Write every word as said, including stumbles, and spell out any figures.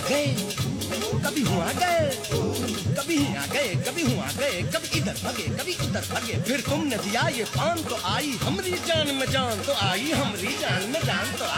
गए कभी हुआ गए, कभी यहाँ गए कभी हुआ गए, कभी इधर भागे कभी उधर भागे, फिर तुमने दिया ये पान तो आई हमरी जान में जान, तो आई हमरी जान में जान तो आई।